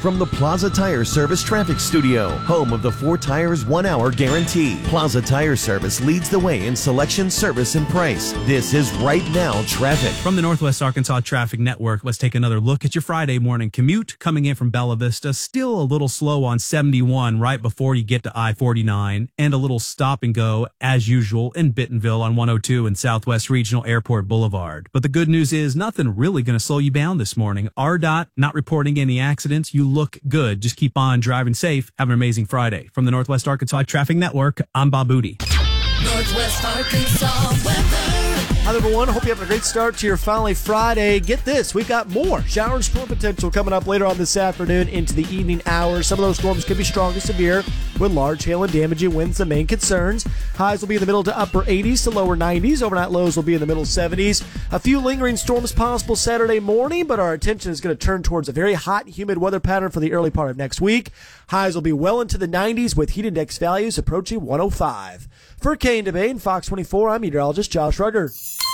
from the Plaza Tire Service Traffic Studio, home of the 4 Tires 1 Hour Guarantee. Plaza Tire Service leads the way in selection, service, and price. This is Right Now Traffic. From the Northwest Arkansas Traffic Network, let's take another look at your Friday morning commute. Coming in from Bella Vista, still a little slow on 71 right before you get to I-49, and a little stop and go, as usual, in Bentonville on 102 and Southwest Regional Airport Boulevard. But the good news is nothing really going to slow you down this morning. RDOT not reporting any accidents. You look good. Just keep on driving safe. Have an amazing Friday. From the Northwest Arkansas Traffic Network, I'm Bob Booty. Northwest Arkansas weather. Hi, everyone. Hope you have a great start to your finally Friday. Get this, we've got more shower and storm potential coming up later on this afternoon into the evening hours. Some of those storms could be strong and severe with large hail and damaging winds the main concerns. Highs will be in the middle to upper 80s to lower 90s. Overnight lows will be in the middle 70s. A few lingering storms possible Saturday morning, but our attention is going to turn towards a very hot, humid weather pattern for the early part of next week. Highs will be well into the 90s with heat index values approaching 105. For KNWA and Fox 24, I'm meteorologist Josh Rugger.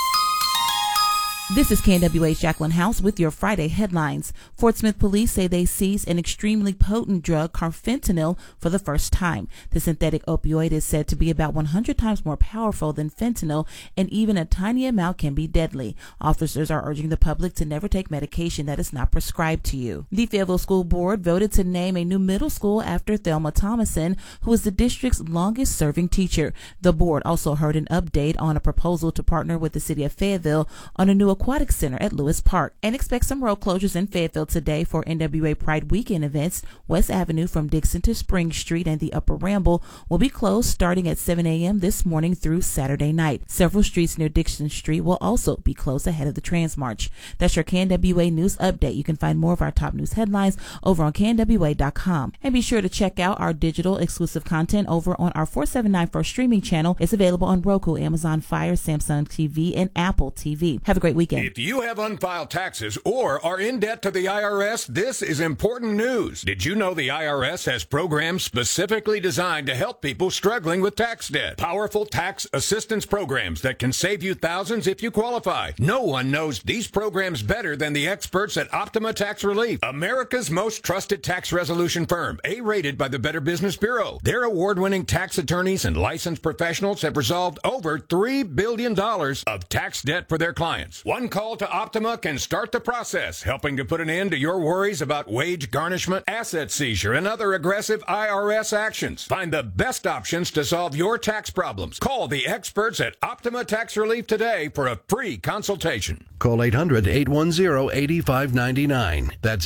This is KNWA's Jacqueline House with your Friday headlines. Fort Smith police say they seized an extremely potent drug, carfentanil, for the first time. The synthetic opioid is said to be about 100 times more powerful than fentanyl, and even a tiny amount can be deadly. Officers are urging the public to never take medication that is not prescribed to you. The Fayetteville School Board voted to name a new middle school after Thelma Thomason, who is the district's longest-serving teacher. The board also heard an update on a proposal to partner with the city of Fayetteville on a new aquatic center at Lewis Park, and expect some road closures in Fayetteville today for NWA Pride Weekend events. West Avenue from Dixon to Spring Street and the Upper Ramble will be closed starting at 7 a.m. this morning through Saturday night. Several streets near Dixon Street will also be closed ahead of the Transmarch. That's your KNWA News Update. You can find more of our top news headlines over on KNWA.com. And be sure to check out our digital exclusive content over on our 479 First streaming channel. It's available on Roku, Amazon Fire, Samsung TV, and Apple TV. Have a great weekend. If you have unfiled taxes or are in debt to the IRS, this is important news. Did you know the IRS has programs specifically designed to help people struggling with tax debt? Powerful tax assistance programs that can save you thousands if you qualify. No one knows these programs better than the experts at Optima Tax Relief, America's most trusted tax resolution firm, A-rated by the Better Business Bureau. Their award-winning tax attorneys and licensed professionals have resolved over $3 billion of tax debt for their clients. One call to Optima can start the process, helping to put an end to your worries about wage garnishment, asset seizure, and other aggressive IRS actions. Find the best options to solve your tax problems. Call the experts at Optima Tax Relief today for a free consultation. Call 800-810-8599. That's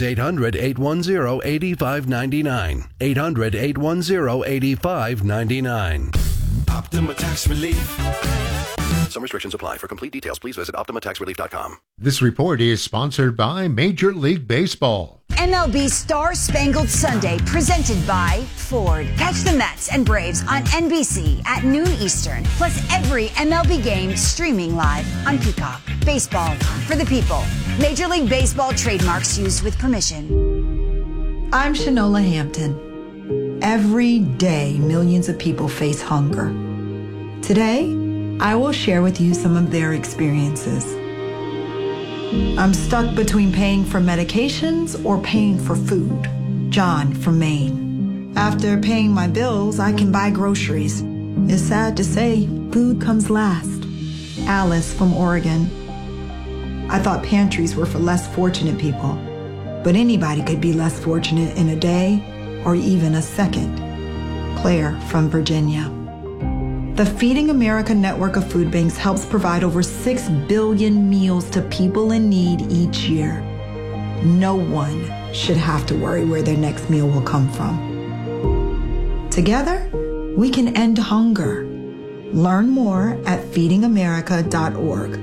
800-810-8599. 800-810-8599. Optima Tax Relief. Some restrictions apply. For complete details, please visit OptimaTaxRelief.com. This report is sponsored by Major League Baseball. MLB Star Spangled Sunday, presented by Ford. Catch the Mets and Braves on NBC at noon Eastern, plus every MLB game streaming live on Peacock. Baseball for the people. Major League Baseball trademarks used with permission. I'm Shanola Hampton. Every day, millions of people face hunger. Today, I will share with you some of their experiences. I'm stuck between paying for medications or paying for food. John from Maine. After paying my bills, I can buy groceries. It's sad to say, food comes last. Alice from Oregon. I thought pantries were for less fortunate people, but anybody could be less fortunate in a day or even a second. Claire from Virginia. The Feeding America network of food banks helps provide over 6 billion meals to people in need each year. No one should have to worry where their next meal will come from. Together, we can end hunger. Learn more at feedingamerica.org.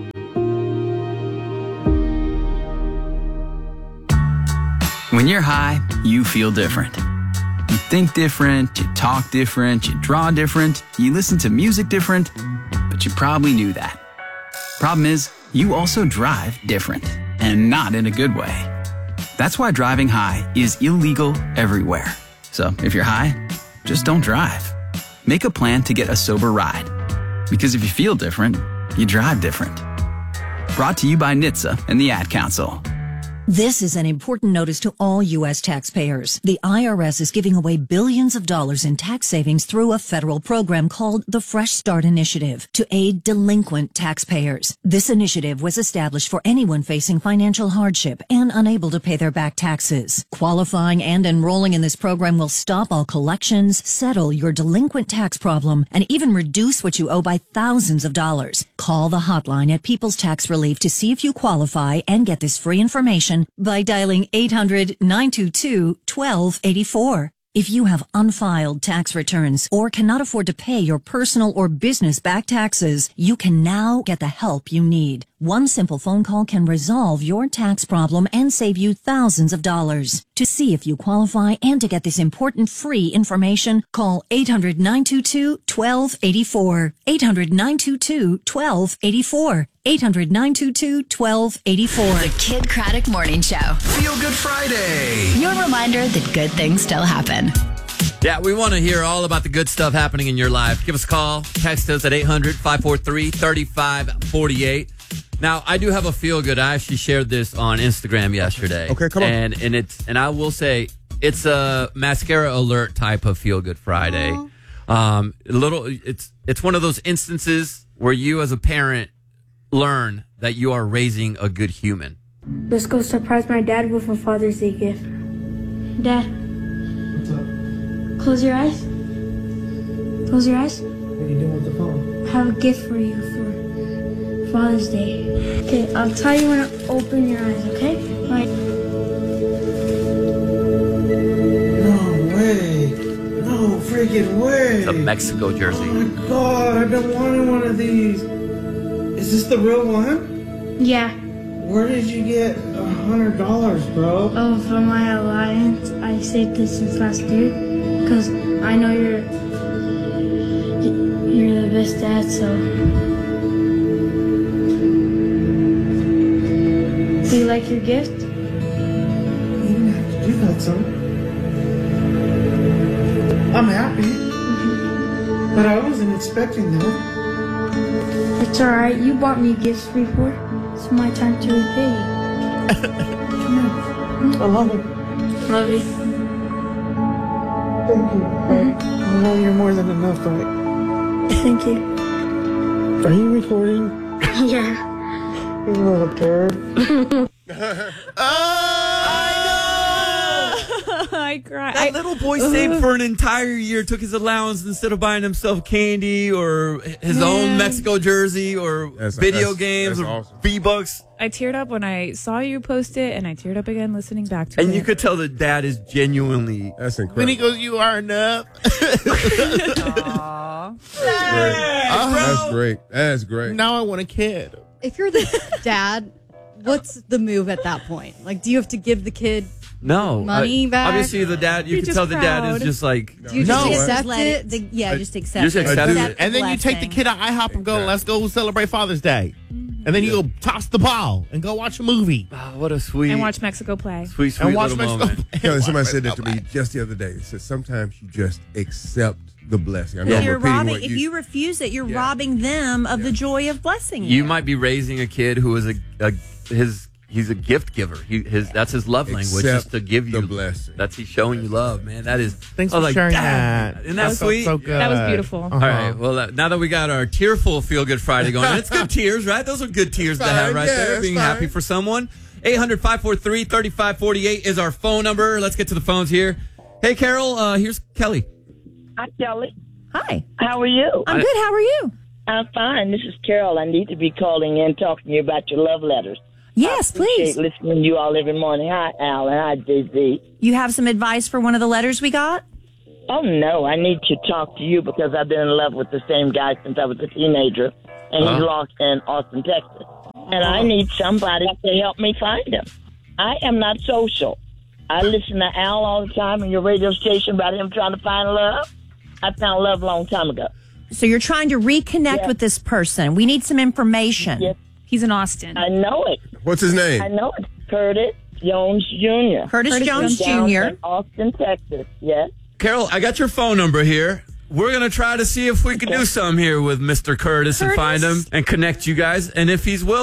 When you're high, you feel different. You think different, you talk different, you draw different, you listen to music different, but you probably knew that. Problem is, you also drive different, and not in a good way. That's why driving high is illegal everywhere. So if you're high, just don't drive. Make a plan to get a sober ride. Because if you feel different, you drive different. Brought to you by NHTSA and the Ad Council. This is an important notice to all U.S. taxpayers. The IRS is giving away billions of dollars in tax savings through a federal program called the Fresh Start Initiative to aid delinquent taxpayers. This initiative was established for anyone facing financial hardship and unable to pay their back taxes. Qualifying and enrolling in this program will stop all collections, settle your delinquent tax problem, and even reduce what you owe by thousands of dollars. Call the hotline at People's Tax Relief to see if you qualify and get this free information by dialing 800-922-1284. If you have unfiled tax returns or cannot afford to pay your personal or business back taxes, you can now get the help you need. One simple phone call can resolve your tax problem and save you thousands of dollars. To see if you qualify and to get this important free information, call 800-922-1284. 800-922-1284. 800-922-1284. The Kid Craddock Morning Show. Feel Good Friday. Your reminder that good things still happen. Yeah, we want to hear all about the good stuff happening in your life. Give us a call. Text us at 800-543-3548. Now, I do have a feel good. I actually shared this on Instagram yesterday. Okay, come on. And I will say it's a mascara alert type of feel good Friday. It's one of those instances where you as a parent learn that you are raising a good human. Let's go surprise my dad with a Father's Day gift. Dad. What's up? Close your eyes. Close your eyes. What are you doing with the phone? I have a gift for you for Father's Day. Okay, I'll tell you when to open your eyes, okay? Right. No way. No freaking way. It's a Mexico jersey. Oh my God, I've been wanting one of these. Is this the real one? Yeah. Where did you get $100, bro? Oh, from my alliance. I saved this since last year. Because I know you're the best dad, so. Do you like your gift? You didn't have to do that, son. I'm happy. But I wasn't expecting that. It's alright. You bought me gifts before. It's my time to repay you. I love it. Love you. Thank you. I know you're more than enough, right? Thank you. Are you recording? Yeah. You little turd. I cried. That little boy saved for an entire year, took his allowance instead of buying himself candy or his own Mexico jersey or video games or awesome. V-Bucks. I teared up when I saw you post it, and I teared up again listening back to it. And you could tell that dad is genuinely... That's incredible. When he goes, you are enough. That's great. That's great. Now I want a kid. If you're the dad, what's the move at that point? Like, do you have to give the kid money back? Obviously, the dad, you can tell the dad is just like... Do you just accept it? Just accept it. And then you take the kid to IHOP and go, let's go celebrate Father's Day. And then you go toss the ball and go watch a movie. Oh, what a sweet... And watch Mexico play. Sweet and little moment. Somebody said that to me just the other day. They said sometimes you just accept the blessing. I know If I'm you're repeating robbing, what if you refuse it, you're robbing them of the joy of blessing You might be raising a kid who is he's a gift giver. That's his love language, is to give you the blessing. That's he's showing you love, man. That is. Thanks for sharing that. Isn't that sweet? So good. That was beautiful. All right. Well, now that we got our tearful Feel Good Friday going, and it's good tears, right? Those are good tears to have right there. Being happy for someone. 800-543-3548 is our phone number. Let's get to the phones here. Hey, Carol. Here's Kelly. Hi, Kelly. Hi. How are you? I'm good. How are you? I'm fine. This is Carol. I need to be calling in, talking to you about your love letters. Yes, please. Listening to you all every morning. Hi, Al, and hi, Jay-Z. You have some advice for one of the letters we got? Oh, no. I need to talk to you because I've been in love with the same guy since I was a teenager, and he's lost in Austin, Texas. And I need somebody to help me find him. I am not social. I listen to Al all the time on your radio station about him trying to find love. I found love a long time ago. So you're trying to reconnect with this person. We need some information. Yes. He's in Austin. I know it. What's his name? I know it. Curtis Jones Jr. Curtis Jones down Jr. in Austin, Texas. Yes. Carol, I got your phone number here. We're going to try to see if we can do something here with Mr. Curtis and find him and connect you guys. And if he's willing,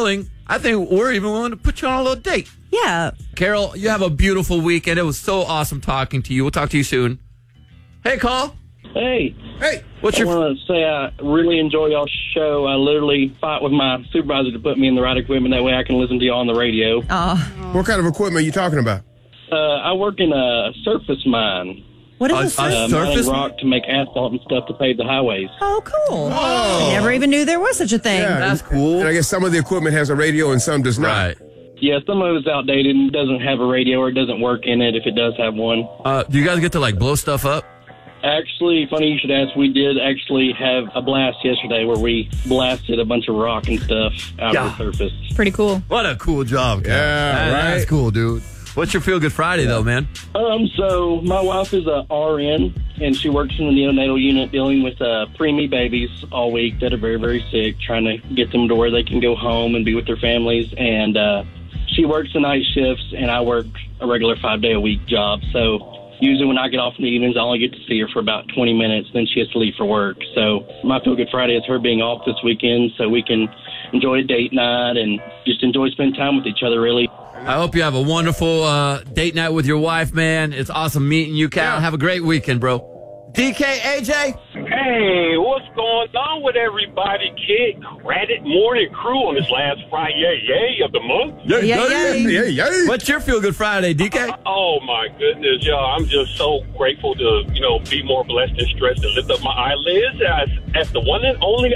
I think we're even willing to put you on a little date. Yeah. Carol, you have a beautiful weekend. It was so awesome talking to you. We'll talk to you soon. Hey, Carl. Hey. Hey. I want to say I really enjoy y'all's show. I literally fight with my supervisor to put me in the right equipment. That way I can listen to y'all on the radio. What kind of equipment are you talking about? I work in a surface mine. What is a surface mining rock to make asphalt and stuff to pave the highways. Oh, cool. I never even knew there was such a thing. Yeah, That's cool. And I guess some of the equipment has a radio and some does not. Right. Yeah, some of it's outdated and doesn't have a radio or it doesn't work in it if it does have one. Do you guys get to, blow stuff up? Actually, funny you should ask, we did actually have a blast yesterday where we blasted a bunch of rock and stuff out of the surface. Pretty cool. What a cool job, Carol. Yeah, right. That's cool, dude. What's your Feel Good Friday, though, man? So my wife is a RN, and she works in the neonatal unit dealing with preemie babies all week that are very, very sick, trying to get them to where they can go home and be with their families. And she works the night shifts, and I work a regular 5-day-a-week job. So usually when I get off in the evenings, I only get to see her for about 20 minutes. Then she has to leave for work. So my Feel Good Friday is her being off this weekend so we can enjoy a date night and just enjoy spending time with each other, really. I hope you have a wonderful date night with your wife, man. It's awesome meeting you, Cal. Yeah. Have a great weekend, bro. DK, AJ? Hey, what's going on with everybody? Kid Credit Morning Crew on this last Friday of the month. Yeah. What's your Feel Good Friday, DK? Oh, my goodness, y'all. I'm just so grateful to, be more blessed and stressed and lift up my eyelids as the one and only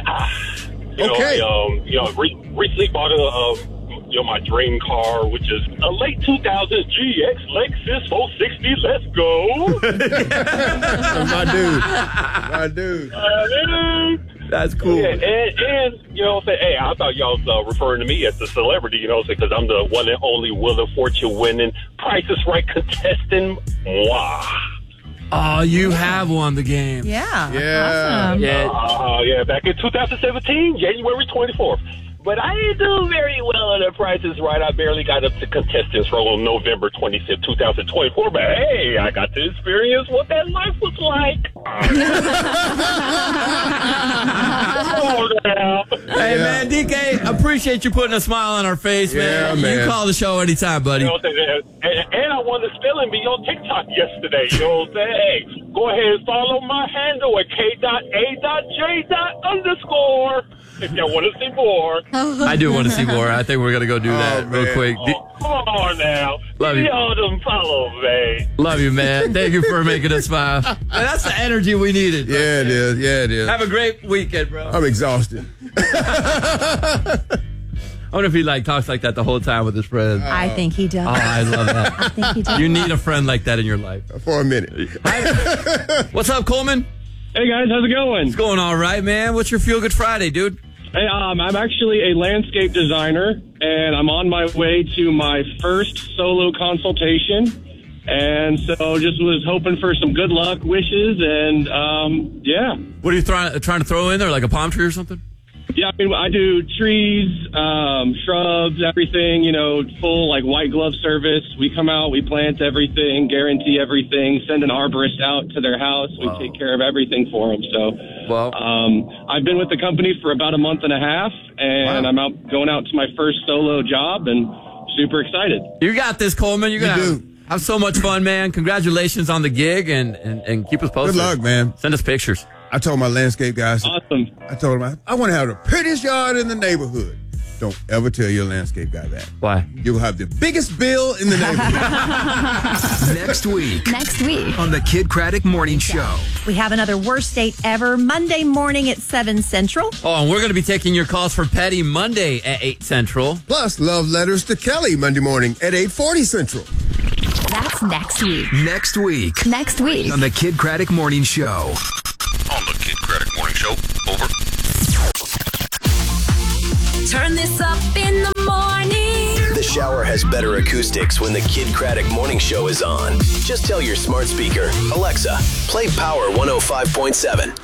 recently bought my dream car, which is a late 2000 GX Lexus 460. Let's go. My dude. That's cool. Yeah, and hey, I thought y'all was referring to me as the celebrity, because I'm the one and only Wheel of Fortune winning Price is Right contestant. Wow. Oh, you have won the game. Yeah. Awesome. Yeah, back in 2017, January 24th. But I didn't do very well on The Price is Right. I barely got up to contestants role on November 25th, 2024. But hey, I got to experience what that life was like. Hey, man, DK, appreciate you putting a smile on our face, man. Man. You call the show anytime, buddy. And I won the spelling bee on TikTok yesterday. You know what I'm saying? Hey, go ahead and follow my handle at K.A.J. _ if y'all want to see more. I do want to see more. I think we're going to go do that real quick. Come on now. Love you. Y'all don't follow me. Love you, man. Thank you for making us smile. Man, that's the energy we needed. Bro. Yeah, it is. Have a great weekend, bro. I'm exhausted. I wonder if he talks like that the whole time with his friends. I think he does. Oh, I love that. I think he does. You need a friend like that in your life. For a minute. What's up, Coleman? Hey, guys. How's it going? It's going all right, man. What's your Feel Good Friday, dude? Hey, I'm actually a landscape designer, and I'm on my way to my first solo consultation. And so just was hoping for some good luck wishes, and yeah. What are you trying to throw in there, like a palm tree or something? Yeah, I do trees, shrubs, everything, full white glove service. We come out, we plant everything, guarantee everything, send an arborist out to their house. We take care of everything for them. So I've been with the company for about a month and a half, and I'm going out to my first solo job and super excited. You got this, Coleman. You're going to have so much fun, man. Congratulations on the gig, and keep us posted. Good luck, man. Send us pictures. I told my landscape guys. Awesome. I told him, I want to have the prettiest yard in the neighborhood. Don't ever tell your landscape guy that. Why? You'll have the biggest bill in the neighborhood. Next week on the Kid Craddock Morning Show. We have another worst date ever Monday morning at 7 Central. Oh, and we're going to be taking your calls for Petty Monday at 8 Central. Plus, love letters to Kelly Monday morning at 8:40 Central. That's next week. Next week on the Kid Craddock Morning Show. On the Kid Craddock Morning Show. Over. Turn this up in the morning. The shower has better acoustics when the Kid Craddock Morning Show is on. Just tell your smart speaker, Alexa, play Power 105.7.